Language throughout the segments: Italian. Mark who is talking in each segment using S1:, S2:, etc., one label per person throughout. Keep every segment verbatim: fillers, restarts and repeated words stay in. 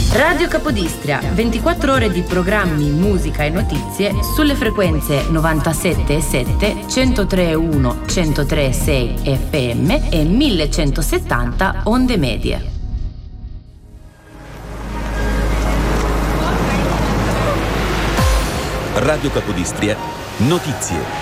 S1: Radio Capodistria, ventiquattro ore di programmi, musica e notizie sulle frequenze novantasette virgola sette, centotre virgola uno, centotre virgola sei F M e millecentosettanta onde medie.
S2: Radio Capodistria, notizie.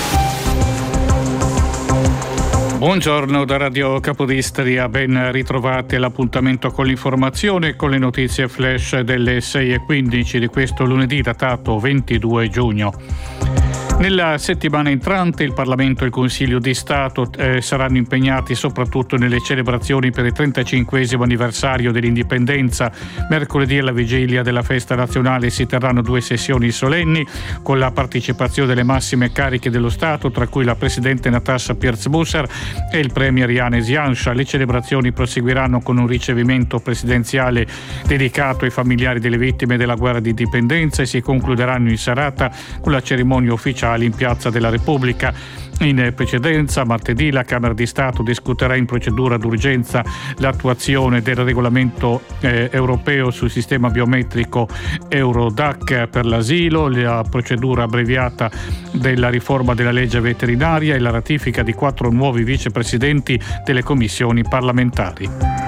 S3: Buongiorno da Radio Capodistria, ben ritrovati all'appuntamento con l'informazione e con le notizie flash delle sei e quindici di questo lunedì datato ventidue giugno. Nella settimana entrante il Parlamento e il Consiglio di Stato eh, saranno impegnati soprattutto nelle celebrazioni per il trentacinquesimo anniversario dell'indipendenza. Mercoledì alla vigilia della festa nazionale si terranno due sessioni solenni con la partecipazione delle massime cariche dello Stato, tra cui la Presidente Natasha Pirc-Musser e il Premier Janez Janša. Le celebrazioni proseguiranno con un ricevimento presidenziale dedicato ai familiari delle vittime della guerra di indipendenza e si concluderanno in serata con la cerimonia ufficiale in Piazza della Repubblica. In precedenza, martedì, la Camera di Stato discuterà in procedura d'urgenza l'attuazione del regolamento eh, europeo sul sistema biometrico Eurodac per l'asilo, la procedura abbreviata della riforma della legge veterinaria e la ratifica di quattro nuovi vicepresidenti delle commissioni parlamentari.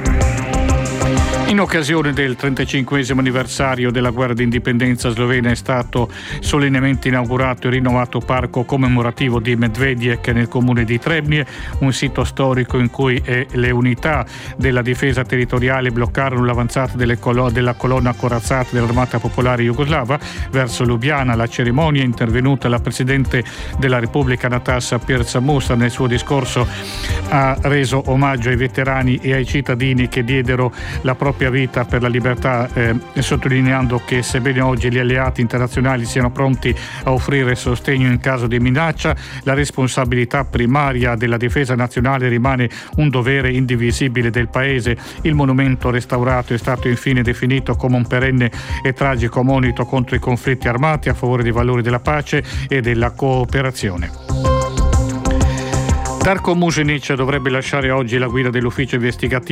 S3: In occasione del trentacinquesimo anniversario della guerra d'indipendenza slovena è stato solennemente inaugurato il rinnovato parco commemorativo di Medvedjek nel comune di Trebnje, un sito storico in cui eh, le unità della difesa territoriale bloccarono l'avanzata delle colo- della colonna corazzata dell'Armata Popolare Jugoslava verso Lubiana. La cerimonia è intervenuta la Presidente della Repubblica Natasha Pirc-Musser. Nel suo discorso ha reso omaggio ai veterani e ai cittadini che diedero la propria vita per la libertà, eh, sottolineando che sebbene oggi gli alleati internazionali siano pronti a offrire sostegno in caso di minaccia, la responsabilità primaria della difesa nazionale rimane un dovere indivisibile del Paese. Il monumento restaurato è stato infine definito come un perenne e tragico monito contro i conflitti armati a favore dei valori della pace e della cooperazione. Darko Muženič dovrebbe lasciare oggi la guida dell'ufficio investigativo